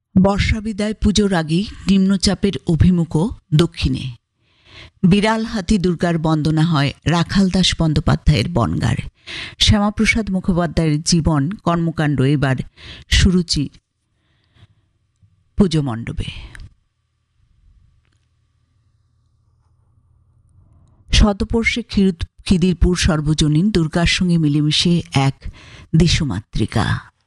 বর্ষা বিদায় পুজোর আগেই নিম্নচাপের অভিমুখও দক্ষিণে। বিড়াল হাতি দুর্গার বন্দনা হয় রাখালদাস বন্দ্যোপাধ্যায়ের বনগাঁর। শ্যামাপ্রসাদ মুখোপাধ্যায়ের জীবন কর্মকাণ্ড এবার সুরুচির পুজো মণ্ডপে। শতবর্ষে খিদিরপুর সর্বজনীন দুর্গার সঙ্গে মিলেমিশে এক দেশমাতৃকা।